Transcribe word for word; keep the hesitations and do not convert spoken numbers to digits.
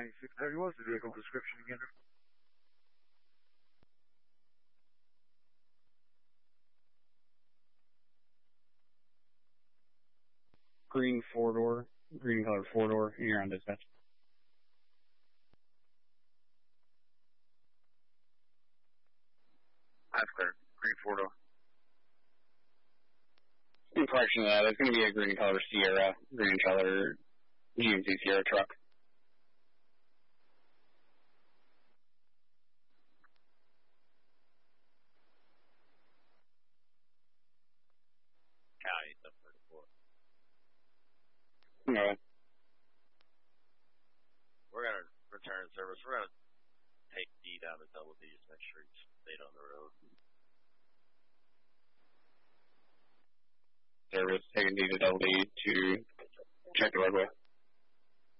ninety-six thirty. What's the vehicle description again? Green four-door, green colored four-door, and you're on dispatch. That's clear. Green four-door. In correction to that, it's going to be a green color Sierra, green color G M C Sierra truck. County seven thirty-four. Okay. We're going to return service. We're going to take D down to double D, just make sure he's stayed on the road. Service taking D to double D to check the roadway.